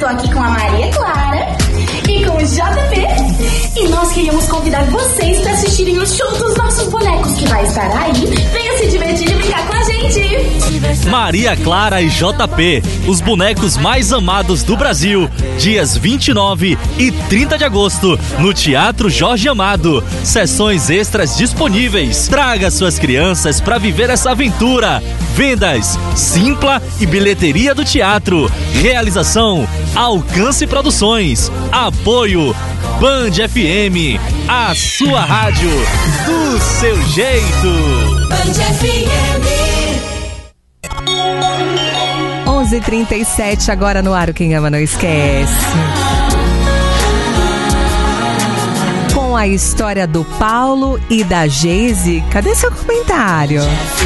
aqui com a Maria Clara e com o JP. E nós queríamos convidar vocês para assistirem o show dos nossos bonecos que vai estar aí. Venha se divertir e brincar com a gente. Maria Clara e JP, os bonecos mais amados do Brasil. Dias 29 e 30 de agosto, no Teatro Jorge Amado. Sessões extras disponíveis. Traga suas crianças para viver essa aventura. Vendas, Simpla e bilheteria do teatro. Realização, Alcance Produções. Apoio, Band FM, a sua rádio do seu jeito. Band FM. 11h37, agora no ar, o Quem Ama Não Esquece. Com a história do Paulo e da Geise. Cadê seu comentário?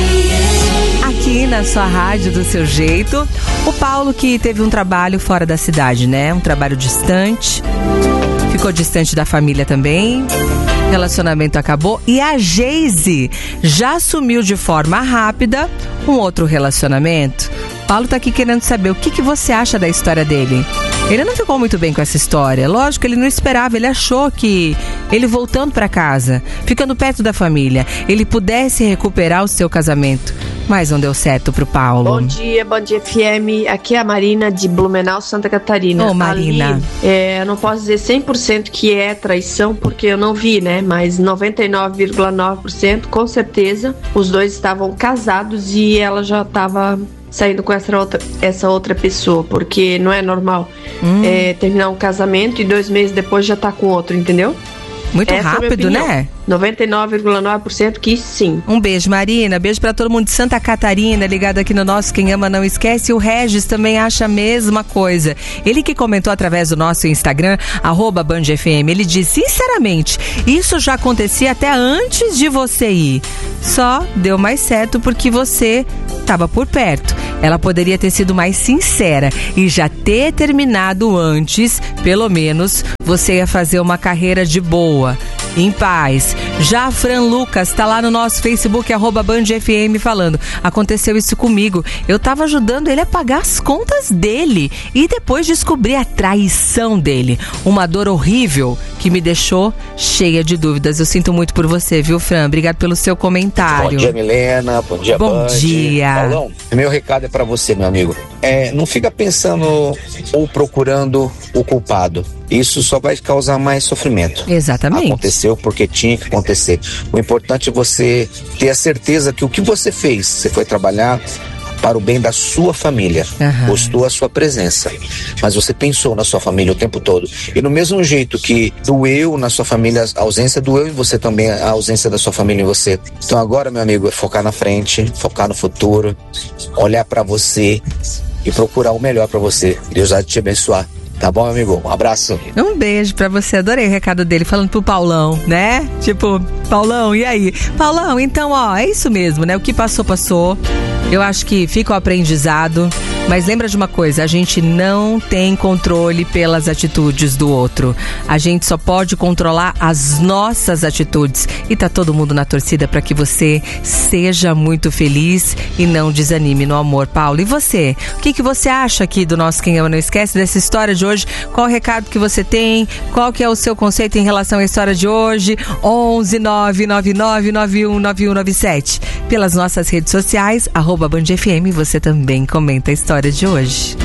Aqui na sua rádio do seu jeito. O Paulo, que teve um trabalho fora da cidade, né? Um trabalho distante. Ficou distante da família também. Relacionamento acabou. E a Geise já assumiu de forma rápida um outro relacionamento. Paulo tá aqui querendo saber o que você acha da história dele. Ele não ficou muito bem com essa história. Lógico, ele não esperava. Ele achou que ele voltando para casa, ficando perto da família, ele pudesse recuperar o seu casamento. Mas não deu certo pro Paulo. Bom dia FM. Aqui é a Marina de Blumenau, Santa Catarina. Ô, Marina. Eu não posso dizer 100% que é traição, porque eu não vi, né? Mas 99,9% com certeza os dois estavam casados e ela já estava saindo com essa outra pessoa, porque não é normal terminar um casamento e 2 meses depois já tá com outro, entendeu? Muito rápido, né? 99,9% que sim. Um beijo, Marina. Beijo pra todo mundo de Santa Catarina, ligado aqui no nosso Quem Ama Não Esquece. E o Regis também acha a mesma coisa. Ele que comentou através do nosso Instagram, @BandFM, ele diz, sinceramente, isso já acontecia até antes de você ir. Só deu mais certo porque você estava por perto. Ela poderia ter sido mais sincera e já ter terminado antes. Pelo menos você ia fazer uma carreira de boa, em paz. Já a Fran Lucas tá lá no nosso Facebook, @BandFM, falando: aconteceu isso comigo. Eu tava ajudando ele a pagar as contas dele e depois descobri a traição dele. Uma dor horrível que me deixou cheia de dúvidas. Eu sinto muito por você, viu, Fran? Obrigado pelo seu comentário. Bom dia, Milena. Bom dia, Bom Band. dia. Paulão, meu recado é pra você, meu amigo. Não fica pensando ou procurando o culpado. Isso só vai causar mais sofrimento. Exatamente. Aconteceu porque tinha que acontecer. O importante é você ter a certeza que o que você fez, você foi trabalhar para o bem da sua família. Gostou a sua presença, mas você pensou na sua família o tempo todo. E no mesmo jeito que doeu na sua família a ausência, doeu em você também a ausência da sua família em você. Então agora, meu amigo, é focar na frente, focar no futuro, olhar para você e procurar o melhor para você. Deus vai te abençoar. Tá bom, amigo? Um abraço. Um beijo pra você. Adorei o recado dele, falando pro Paulão, né? Tipo, Paulão, e aí? Paulão, então, é isso mesmo, né? O que passou, passou. Eu acho que fica o aprendizado. Mas lembra de uma coisa, a gente não tem controle pelas atitudes do outro. A gente só pode controlar as nossas atitudes. E tá todo mundo na torcida para que você seja muito feliz e não desanime no amor, Paulo. E você? O que você acha aqui do nosso Quem Ama Não Esquece, dessa história de hoje? Qual o recado que você tem? Qual que é o seu conceito em relação à história de hoje? 11 999 91 9197. Pelas nossas redes sociais, @BandFM, você também comenta a história de hoje.